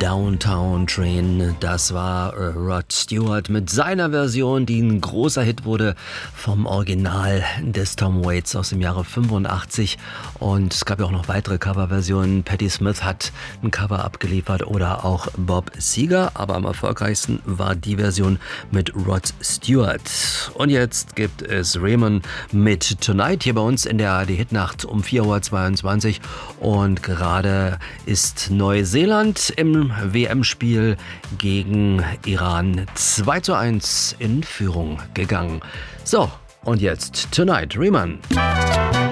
Downtown Train, das war Rod Stewart mit seiner Version, die ein großer Hit wurde vom Original des Tom Waits aus dem Jahre 85. Und es gab ja auch noch weitere Coverversionen. Patti Smith hat ein Cover abgeliefert oder auch Bob Seger, aber am erfolgreichsten war die Version mit Rod Stewart. Und jetzt gibt es Raymond mit Tonight hier bei uns in der ARD-Hitnacht um 4:22 Uhr. Und gerade ist Neuseeland im WM-Spiel gegen Iran 2:1 in Führung gegangen. So, und jetzt Tonight, Raymond.